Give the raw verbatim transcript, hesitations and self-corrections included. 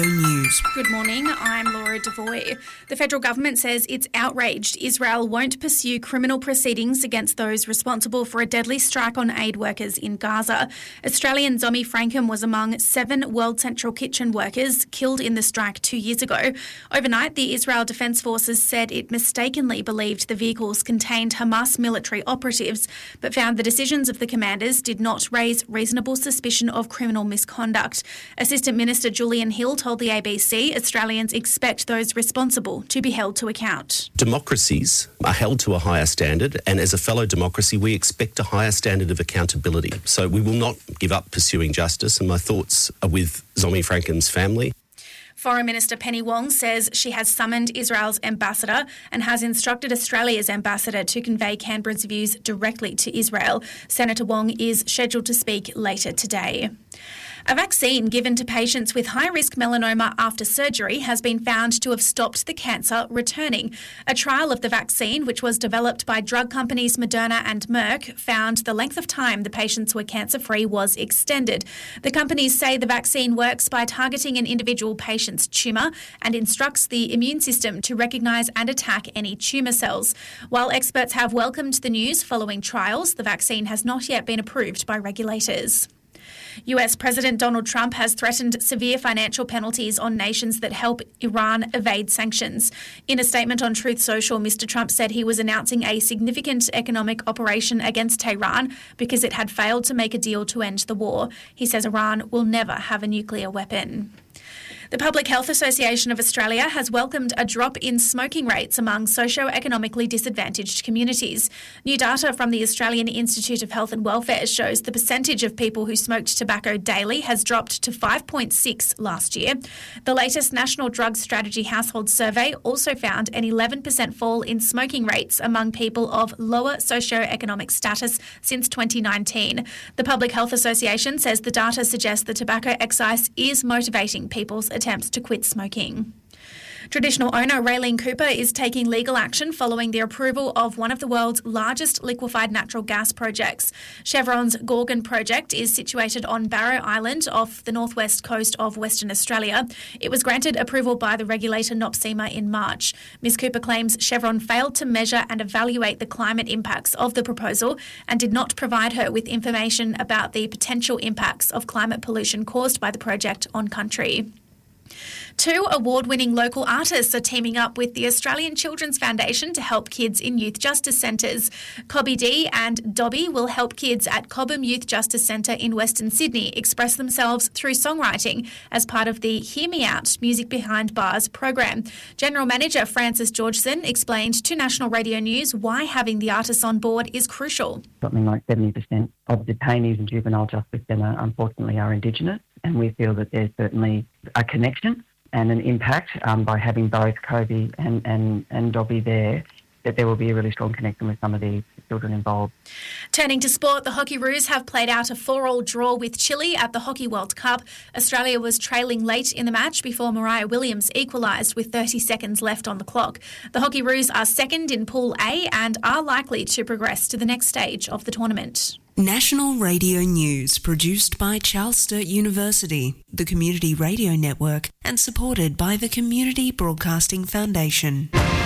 News. Good morning, I'm Laura Devoy. The federal government says it's outraged Israel won't pursue criminal proceedings against those responsible for a deadly strike on aid workers in Gaza. Australian Zomi Frankham was among seven World Central Kitchen workers killed in the strike two years ago. Overnight, the Israel Defence Forces said it mistakenly believed the vehicles contained Hamas military operatives, but found the decisions of the commanders did not raise reasonable suspicion of criminal misconduct. Assistant Minister Julian Hill told the A B C Australians expect those responsible to be held to account. Democracies are held to a higher standard, and as a fellow democracy, we expect a higher standard of accountability. So we will not give up pursuing justice, and my thoughts are with Zomi Frankham's family. Foreign Minister Penny Wong says she has summoned Israel's ambassador and has instructed Australia's ambassador to convey Canberra's views directly to Israel. Senator Wong is scheduled to speak later today. A vaccine given to patients with high-risk melanoma after surgery has been found to have stopped the cancer returning. A trial of the vaccine, which was developed by drug companies Moderna and Merck, found the length of time the patients were cancer-free was extended. The companies say the vaccine works by targeting an individual patient's tumour and instructs the immune system to recognise and attack any tumour cells. While experts have welcomed the news following trials, the vaccine has not yet been approved by regulators. U S President Donald Trump has threatened severe financial penalties on nations that help Iran evade sanctions. In a statement on Truth Social, Mister Trump said he was announcing a significant economic operation against Tehran because it had failed to make a deal to end the war. He says Iran will never have a nuclear weapon. The Public Health Association of Australia has welcomed a drop in smoking rates among socio-economically disadvantaged communities. New data from the Australian Institute of Health and Welfare shows the percentage of people who smoked tobacco daily has dropped to five point six last year. The latest National Drug Strategy Household Survey also found an eleven percent fall in smoking rates among people of lower socio-economic status since twenty nineteen. The Public Health Association says the data suggests the tobacco excise is motivating people's attempts to quit smoking. Traditional owner Raylene Cooper is taking legal action following the approval of one of the world's largest liquefied natural gas projects. Chevron's Gorgon project is situated on Barrow Island off the northwest coast of Western Australia. It was granted approval by the regulator NOPSEMA in March. Miz Cooper claims Chevron failed to measure and evaluate the climate impacts of the proposal and did not provide her with information about the potential impacts of climate pollution caused by the project on country. Two award-winning local artists are teaming up with the Australian Children's Foundation to help kids in youth justice centres. Cobby D and Dobby will help kids at Cobham Youth Justice Centre in Western Sydney express themselves through songwriting as part of the Hear Me Out Music Behind Bars program. General Manager Francis Georgeson explained to National Radio News why having the artists on board is crucial. Something like seventy percent of detainees in juvenile justice centre unfortunately are Indigenous, and we feel that there's certainly a connection and an impact um, by having both Cobby and, and, and Dobby there, that there will be a really strong connection with some of the children involved. Turning to sport, the Hockeyroos have played out a four-all draw with Chile at the Hockey World Cup. Australia was trailing late in the match before Mariah Williams equalised with thirty seconds left on the clock. The Hockeyroos are second in Pool A and are likely to progress to the next stage of the tournament. National Radio News, produced by Charles Sturt University, the Community Radio Network, and supported by the Community Broadcasting Foundation.